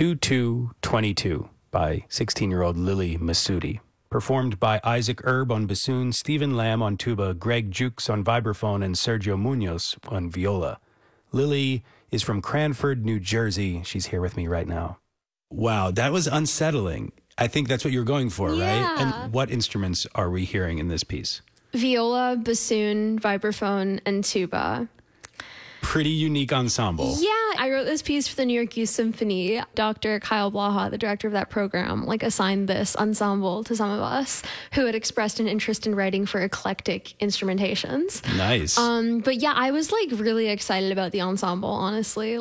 2222 by 16-year-old Lily Masudi. Performed by Isaac Erb on bassoon, Stephen Lamb on tuba, Greg Jukes on vibraphone, and Sergio Munoz on viola. Lily is from Cranford, New Jersey. She's here with me right now. Wow, that was unsettling. I think that's what you're going for, right? And what instruments are we hearing in this piece? Viola, bassoon, vibraphone, and tuba. Pretty unique ensemble. Yeah, I wrote this piece for the New York Youth Symphony. Dr. Kyle Blaha, the director of that program, assigned this ensemble to some of us who had expressed an interest in writing for eclectic instrumentations. Nice. But yeah, I was really excited about the ensemble, honestly.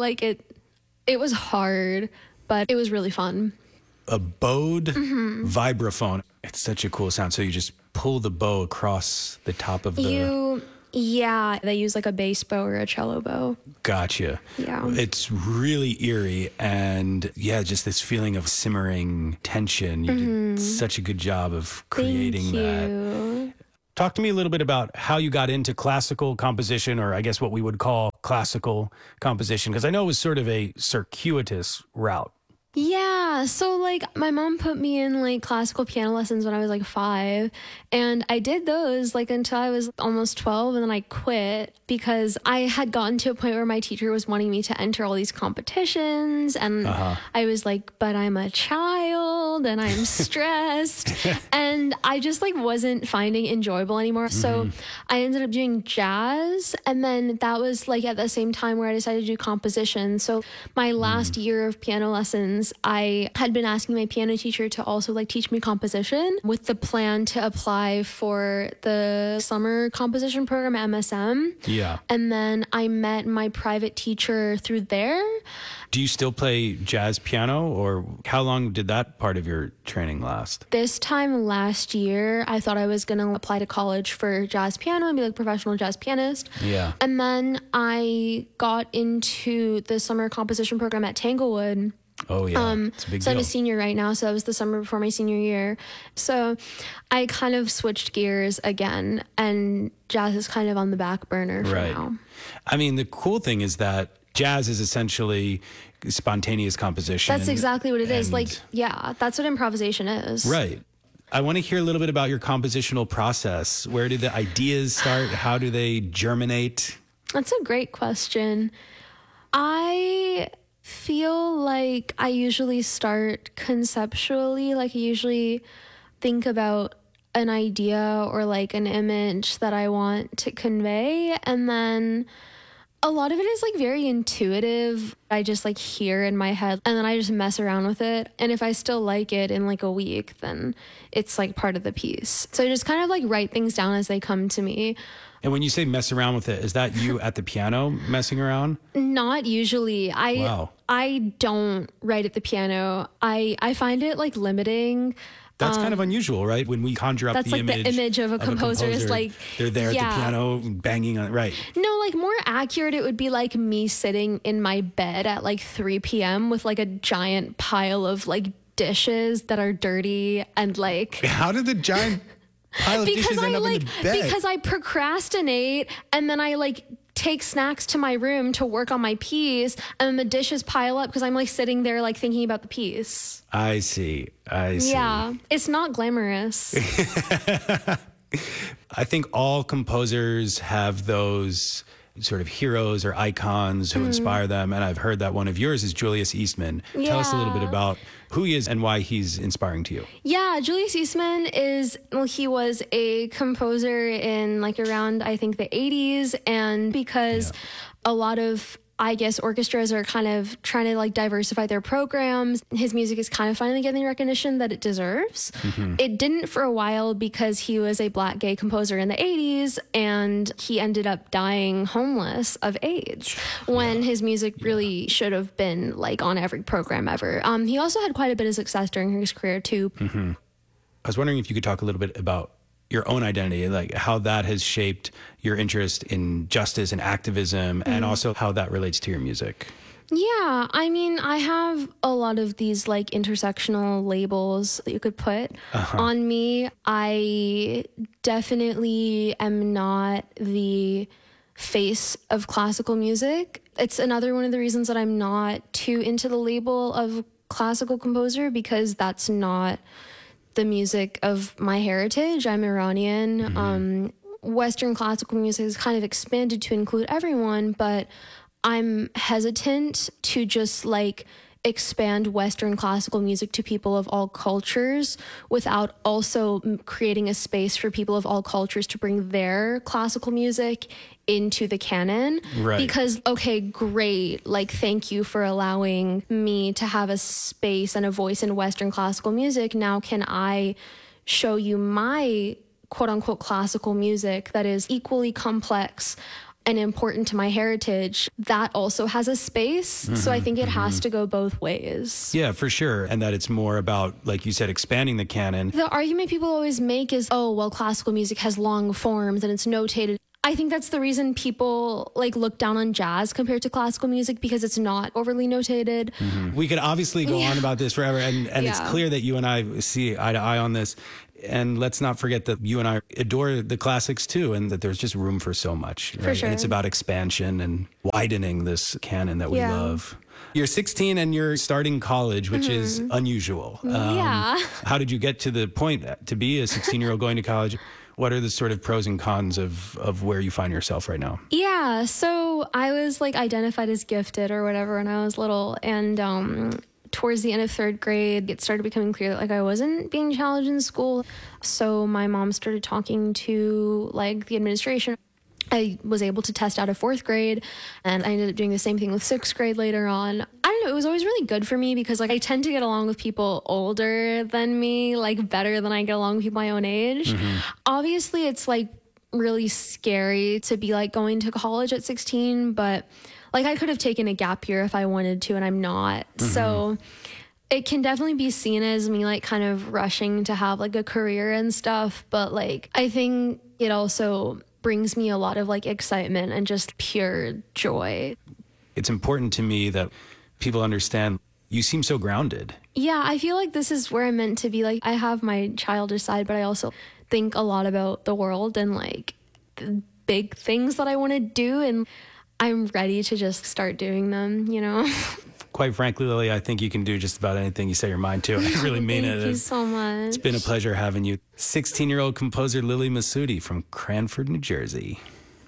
It was hard, but it was really fun. A bowed vibraphone. It's such a cool sound. So you just pull the bow across the top of the... Yeah, they use a bass bow or a cello bow. Gotcha. Yeah. It's really eerie and just this feeling of simmering tension. You did such a good job of creating that. Talk to me a little bit about how you got into classical composition, or I guess what we would call classical composition, because I know it was sort of a circuitous route. Yeah, so my mom put me in classical piano lessons when I was 5, and I did those until I was almost 12, and then I quit because I had gotten to a point where my teacher was wanting me to enter all these competitions, and I was but I'm a child and I'm stressed and I just wasn't finding it enjoyable anymore. So I ended up doing jazz, and then that was at the same time where I decided to do composition. So my last year of piano lessons, I had been asking my piano teacher to also teach me composition with the plan to apply for the summer composition program at MSM. Yeah. And then I met my private teacher through there. Do you still play jazz piano, or how long did that part of your training last? This time last year, I thought I was going to apply to college for jazz piano and be a professional jazz pianist. Yeah. And then I got into the summer composition program at Tanglewood. Oh, yeah. It's a big so deal. I'm a senior right now, so that was the summer before my senior year. So I kind of switched gears again, and jazz is kind of on the back burner for now. I mean, the cool thing is that jazz is essentially spontaneous composition. That's exactly what it is. That's what improvisation is. Right. I want to hear a little bit about your compositional process. Where do the ideas start? How do they germinate? That's a great question. I feel like I usually start conceptually. I usually think about an idea or an image that I want to convey, and then a lot of it is very intuitive. I just hear in my head, and then I just mess around with it. And if I still like it in a week, then it's part of the piece. So I just kind of write things down as they come to me. And when you say mess around with it, is that you at the piano messing around? Not usually. I don't write at the piano. I find it limiting. That's kind of unusual, right? When we conjure up the image of a composer is they're there at the piano banging on it, right? No, more accurate, it would be me sitting in my bed at 3 p.m. with a giant pile of dishes that are dirty and How did the giant pile of dishes end up in the bed? Because I procrastinate, and then I take snacks to my room to work on my piece, and then the dishes pile up because I'm sitting there thinking about the piece. I see. Yeah, it's not glamorous. I think all composers have those sort of heroes or icons who inspire them, and I've heard that one of yours is Julius Eastman. Tell us a little bit about who he is and why he's inspiring to you. Yeah, Julius Eastman he was a composer in around, I think, the 80s, and because a lot of orchestras are kind of trying to diversify their programs, his music is kind of finally getting the recognition that it deserves. It didn't for a while because he was a Black gay composer in the 80s, and he ended up dying homeless of AIDS when his music really should have been on every program ever. He also had quite a bit of success during his career too. I was wondering if you could talk a little bit about your own identity, how that has shaped your interest in justice and activism, and also how that relates to your music. Yeah, I mean, I have a lot of these intersectional labels that you could put on me. I definitely am not the face of classical music. It's another one of the reasons that I'm not too into the label of classical composer because that's not the music of my heritage. I'm Iranian. Western classical music is kind of expanded to include everyone, but I'm hesitant to just like expand Western classical music to people of all cultures without also creating a space for people of all cultures to bring their classical music into the canon. Right. Because, okay, great. Like, thank you for allowing me to have a space and a voice in Western classical music. Now, can I show you my quote unquote classical music that is equally complex and important to my heritage, that also has a space. So I think it has to go both ways. Yeah, for sure. And that it's more about, like you said, expanding the canon. The argument people always make is, oh, well, classical music has long forms and it's notated. I think that's the reason people like look down on jazz compared to classical music, because it's not overly notated. We could obviously go on about this forever, and it's clear that you and I see eye to eye on this. And let's not forget that you and I adore the classics too, and that there's just room for so much. Right? For sure. And it's about expansion and widening this canon that we love. You're 16 and you're starting college, which is unusual. How did you get to the point to be a 16-year-old going to college? What are the sort of pros and cons of where you find yourself right now? Yeah, so I was like identified as gifted or whatever when I was little, and towards the end of third grade, it started becoming clear that like I wasn't being challenged in school. So my mom started talking to like the administration. I was able to test out of fourth grade, and I ended up doing the same thing with sixth grade later on. I don't know, it was always really good for me because like I tend to get along with people older than me, like better than I get along with people my own age. Obviously, it's like really scary to be like going to college at 16, but like I could have taken a gap year if I wanted to, and I'm not. So it can definitely be seen as me like kind of rushing to have like a career and stuff. But like, I think it also brings me a lot of like excitement and just pure joy. It's important to me that people understand you seem so grounded. Yeah, I feel like this is where I'm meant to be. Like, I have my childish side, but I also think a lot about the world and like the big things that I want to do. And I'm ready to just start doing them, you know? Quite frankly, Lily, I think you can do just about anything you set your mind to. I really mean it. Thank you so much. It's been a pleasure having you. 16-year-old composer Lily Massoudi from Cranford, New Jersey.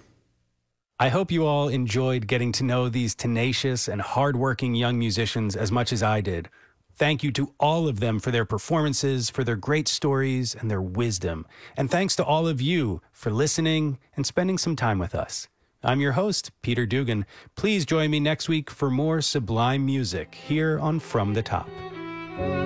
I hope you all enjoyed getting to know these tenacious and hardworking young musicians as much as I did. Thank you to all of them for their performances, for their great stories, and their wisdom. And thanks to all of you for listening and spending some time with us. I'm your host, Peter Dugan. Please join me next week for more sublime music here on From the Top.